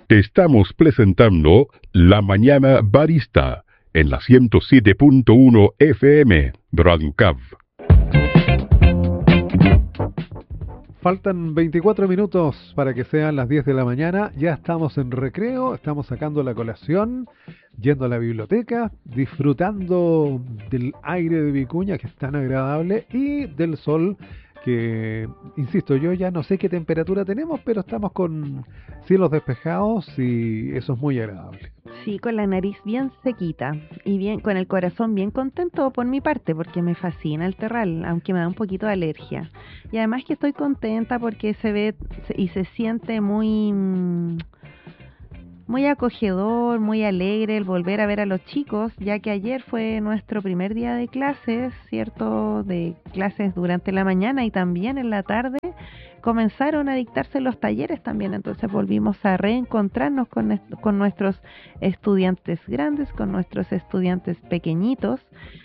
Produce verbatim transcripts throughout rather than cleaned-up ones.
te estamos presentando La Mañana Barista en la ciento siete punto uno F M Radio Cav. Faltan veinticuatro minutos para que sean las diez de la mañana. Ya estamos en recreo, estamos sacando la colación, yendo a la biblioteca, disfrutando del aire de Vicuña, que es tan agradable, y del sol, que, insisto, yo ya no sé qué temperatura tenemos, pero estamos con cielos despejados y eso es muy agradable. Sí, con la nariz bien sequita y bien, con el corazón bien contento por mi parte, porque me fascina el terral, aunque me da un poquito de alergia. Y además que estoy contenta porque se ve y se siente muy, muy acogedor, muy alegre el volver a ver a los chicos, ya que ayer fue nuestro primer día de clases, ¿cierto? De clases durante la mañana y también en la tarde. Comenzaron a dictarse los talleres también, entonces volvimos a reencontrarnos con, con nuestros estudiantes grandes, con nuestros estudiantes pequeñitos.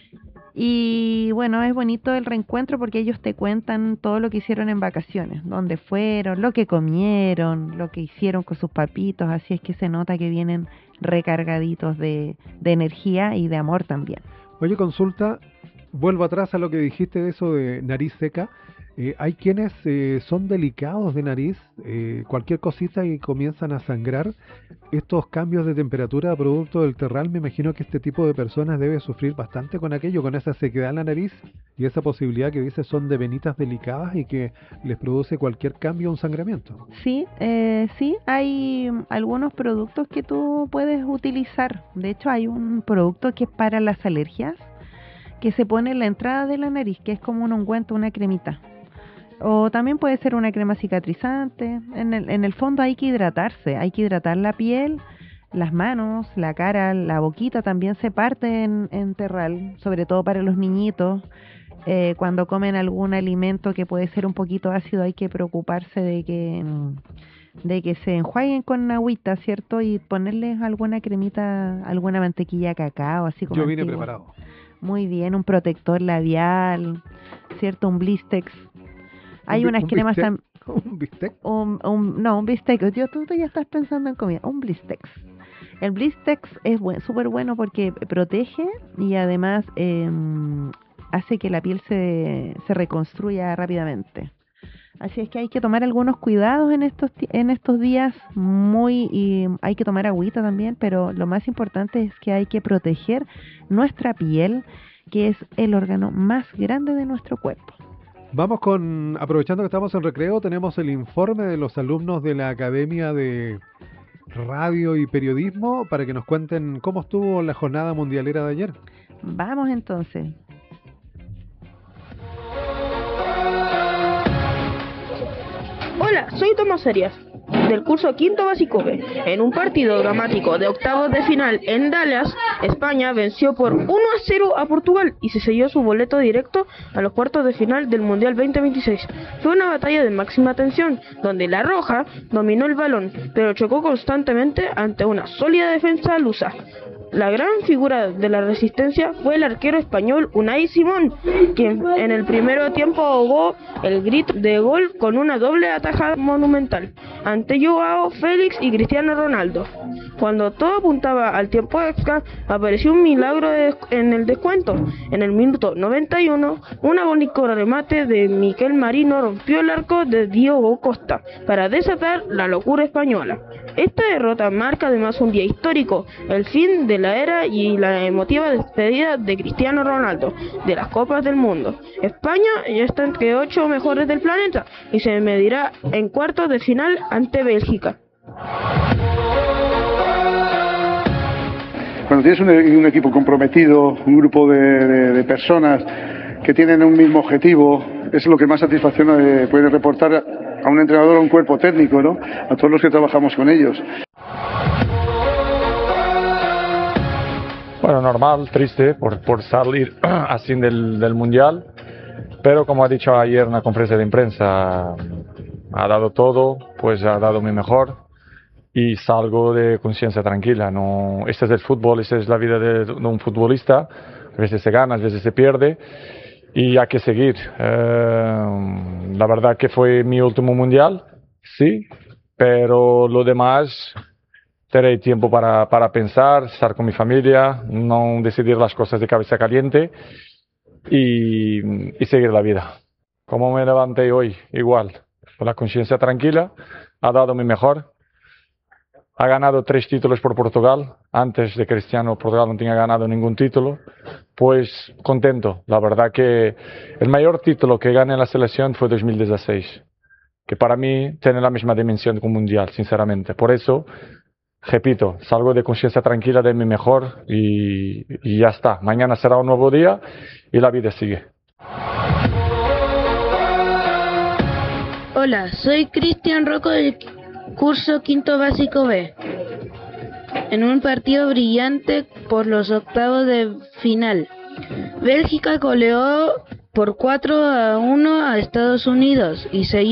Y bueno, es bonito el reencuentro porque ellos te cuentan todo lo que hicieron en vacaciones, dónde fueron, lo que comieron, lo que hicieron con sus papitos, así es que se nota que vienen recargaditos de, de energía y de amor también. Oye, consulta, vuelvo atrás a lo que dijiste de eso de nariz seca. Eh, hay quienes eh, son delicados de nariz, eh, cualquier cosita y comienzan a sangrar. Estos cambios de temperatura producto del terral, me imagino que este tipo de personas debe sufrir bastante con aquello, con esa sequedad en la nariz y esa posibilidad que dice son de venitas delicadas y que les produce cualquier cambio un sangramiento. Sí, eh, sí, hay algunos productos que tú puedes utilizar. De hecho, hay un producto que es para las alergias, que se pone en la entrada de la nariz, que es como un ungüento, una cremita. O también puede ser una crema cicatrizante. En el, en el fondo hay que hidratarse, hay que hidratar la piel, las manos, la cara, la boquita también se parte en, en terral, sobre todo para los niñitos. Eh, cuando comen algún alimento que puede ser un poquito ácido, hay que preocuparse de que, de que se enjuaguen con agüita, ¿cierto? Y ponerles alguna cremita, alguna mantequilla de cacao, así como yo vine antiguo. Preparado. Muy bien, un protector labial, ¿cierto? Un blistex. Hay un, unas un cremas bistec, tam- un bistec. un, un, no, un bistec. Yo, tú, tú ya estás pensando en comida. Un blistex. El blistex es buen, súper bueno porque protege y además eh, hace que la piel se, se reconstruya rápidamente. Así es que hay que tomar algunos cuidados en estos en estos días, muy y hay que tomar agüita también, pero lo más importante es que hay que proteger nuestra piel, que es el órgano más grande de nuestro cuerpo. Vamos con, aprovechando que estamos en recreo, tenemos el informe de los alumnos de la Academia de Radio y Periodismo para que nos cuenten cómo estuvo la jornada mundialera de ayer. Vamos entonces. Hola, soy Tomás Arias, del curso Quinto Básico B. En un partido dramático de octavos de final en Dallas, España venció por uno a cero a Portugal y se selló su boleto directo a los cuartos de final del Mundial veinte veintiséis. Fue una batalla de máxima tensión, donde la Roja dominó el balón, pero chocó constantemente ante una sólida defensa lusa. La gran figura de la resistencia fue el arquero español Unai Simón, quien en el primer tiempo ahogó el grito de gol con una doble atajada monumental ante Joao Félix y Cristiano Ronaldo. Cuando todo apuntaba al tiempo extra, apareció un milagro de, en el descuento. En el minuto noventa y uno, un bonito remate de Miquel Marino rompió el arco de Diogo Costa para desatar la locura española. Esta derrota marca además un día histórico, el fin de la era y la emotiva despedida de Cristiano Ronaldo de las Copas del Mundo. España ya está entre ocho mejores del planeta y se medirá en cuartos de final ante Bélgica. Cuando tienes un, un equipo comprometido, un grupo de, de, de personas que tienen un mismo objetivo, es lo que más satisfacción eh, puede reportar a un entrenador o a un cuerpo técnico, ¿no? A todos los que trabajamos con ellos. Bueno, normal, triste por, por salir así del, del Mundial, pero como ha dicho ayer en la conferencia de prensa, ha dado todo, pues ha dado mi mejor y salgo de conciencia tranquila. No, este es el fútbol, esta es la vida de, de un futbolista, a veces se gana, a veces se pierde y hay que seguir. Eh, la verdad que fue mi último Mundial, sí, pero lo demás tener tiempo para, para pensar, estar con mi familia, no decidir las cosas de cabeza caliente y, y seguir la vida. Como me levanté hoy, igual, con la conciencia tranquila, ha dado mi mejor. Ha ganado tres títulos por Portugal. Antes de Cristiano, Portugal no tenía ganado ningún título. Pues contento. La verdad que el mayor título que gané en la selección fue dos mil dieciséis. Que para mí tiene la misma dimensión que un mundial, sinceramente. Por eso, repito, salgo de conciencia tranquila de mi mejor y, y ya está. Mañana será un nuevo día y la vida sigue. Hola, soy Cristian Rocco del curso quinto básico B. En un partido brillante por los octavos de final, Bélgica goleó por cuatro a uno a Estados Unidos y se